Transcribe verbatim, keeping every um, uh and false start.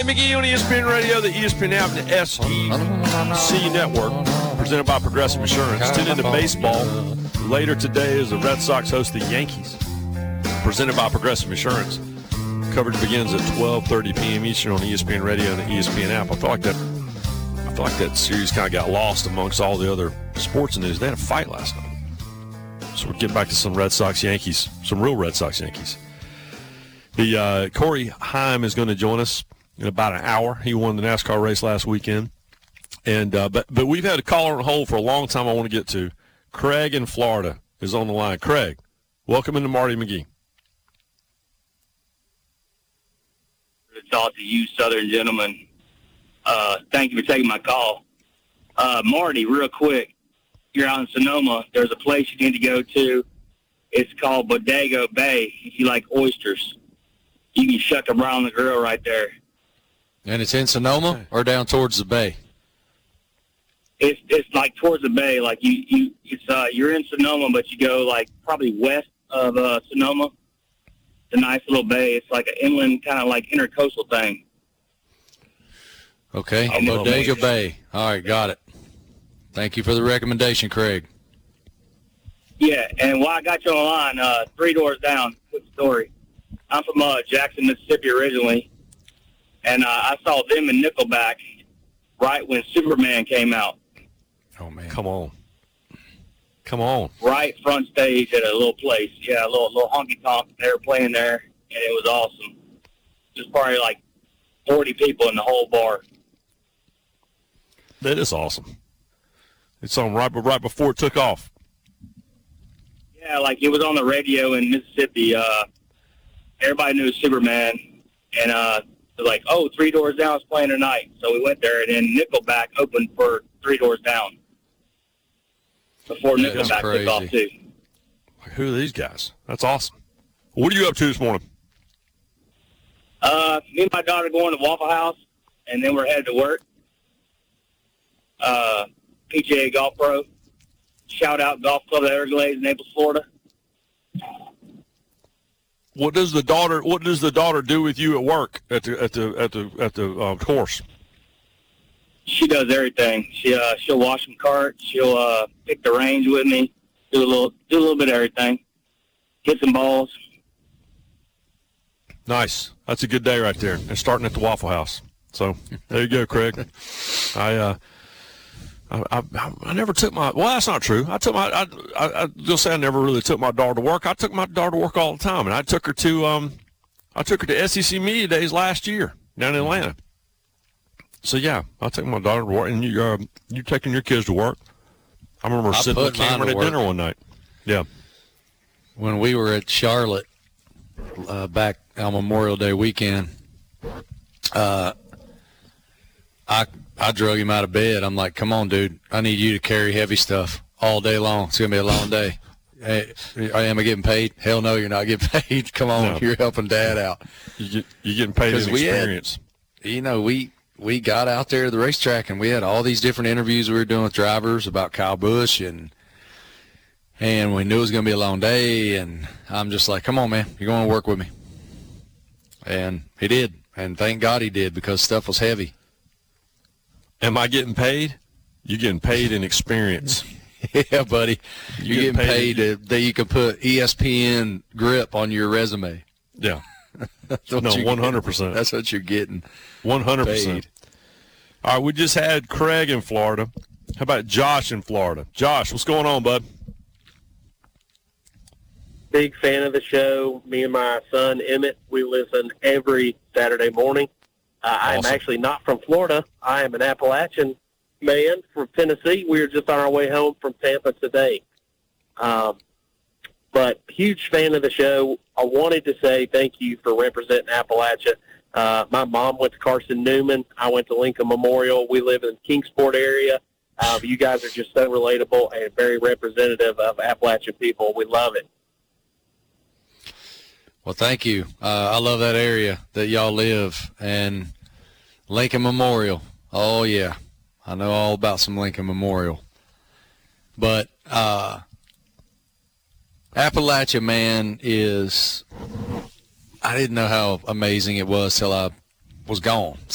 McGee on E S P N Radio, the E S P N app, and the S E C Network, presented by Progressive Insurance. Tune into baseball. Later today as the Red Sox host the Yankees, presented by Progressive Insurance. Coverage begins at twelve thirty p.m. Eastern on E S P N Radio and the E S P N app. I feel like that, I feel like that series kind of got lost amongst all the other sports news. They had a fight last night. So we'll get back to some Red Sox Yankees, some real Red Sox Yankees. The uh, Corey Heim is going to join us in about an hour. He won the NASCAR race last weekend. and uh, But but we've had a caller on hold for a long time I want to get to. Craig in Florida is on the line. Craig, welcome into Marty McGee. To talk to you, Southern gentlemen. Uh, thank you for taking my call. Uh, Marty, real quick. You're out in Sonoma. There's a place you need to go to. It's called Bodega Bay. If you like oysters, you can shuck around the grill right there. And it's in Sonoma or down towards the bay? It's it's like towards the bay. Like you you it's uh you're in Sonoma, but you go like probably west of uh, Sonoma. It's a nice little bay. It's like an inland kind of like intercoastal thing. Okay, Bodega Bay. All right, got it. Thank you for the recommendation, Craig. Yeah, and while I got you on the line, uh, three doors down, quick story. I'm from uh, Jackson, Mississippi originally, and uh, I saw them in Nickelback right when Superman came out. Oh, man. Come on. Come on. Right front stage at a little place. Yeah, a little, little honky-tonk. They were playing there, and it was awesome. There's probably like forty people in the whole bar. That is awesome. It's on right, right before it took off. Yeah, like it was on the radio in Mississippi. Uh, everybody knew Superman, and uh, it was like, oh, Three Doors Down is playing tonight. So we went there, and then Nickelback opened for Three Doors Down before That's Nickelback crazy. took off too. Who are these guys? That's awesome. What are you up to this morning? Uh, me and my daughter going to Waffle House, and then we're headed to work. Uh, P G A Golf Pro. Shout out Golf Club of Everglades, Naples, Florida. What does the daughter? What does the daughter do with you at work at the at the at the at the uh, course? She does everything. She uh, she'll wash some carts. She'll uh, pick the range with me. Do a little do a little bit of everything. Hit some balls. Nice. That's a good day right there. And starting at the Waffle House. So there you go, Craig. I uh, I, I I never took my. Well, that's not true. I took my. I I, I just say I never really took my daughter to work. I took my daughter to work all the time, and I took her to um, I took her to S E C Media Days last year down in Atlanta. So yeah, I took my daughter to work, and you uh, you taking your kids to work. I remember I sitting with put mine Cameron to at work. dinner one night. Yeah. When we were at Charlotte uh, back on Memorial Day weekend, uh, I I drug him out of bed. I'm like, come on, dude. I need you to carry heavy stuff all day long. It's going to be a long day. Hey, am I getting paid? Hell no, you're not getting paid. Come on, No. you're helping Dad out. You get, you're getting paid in 'Cause we had- experience. You know, we, we got out there to the racetrack, and we had all these different interviews we were doing with drivers about Kyle Busch, and and we knew it was going to be a long day, and I'm just like, come on, man, you're going to work with me. And he did, and thank God he did, because stuff was heavy. Am I getting paid? You're getting paid in experience. Yeah, buddy. You're, You're getting getting paid, paid. to, that you can put E S P N grip on your resume. Yeah. That's what No, you're one hundred getting. percent. That's what you're getting one hundred percent. paid. All right, we just had Craig in Florida. How about Josh in Florida? Josh, what's going on, bud? Big fan of the show. Me and my son, Emmett, we listen every Saturday morning. Uh, I am Awesome. actually not from Florida. I am an Appalachian man from Tennessee. We were just on our way home from Tampa today. Um, but huge fan of the show. I wanted to say thank you for representing Appalachia. Uh, my mom went to Carson Newman. I went to Lincoln Memorial. We live in the Kingsport area. Uh, you guys are just so relatable and very representative of Appalachian people. We love it. Well, thank you. Uh, I love that area that y'all live, and Lincoln Memorial. Oh, yeah. I know all about some Lincoln Memorial. But uh, Appalachia, man, is – I didn't know how amazing it was till I was gone.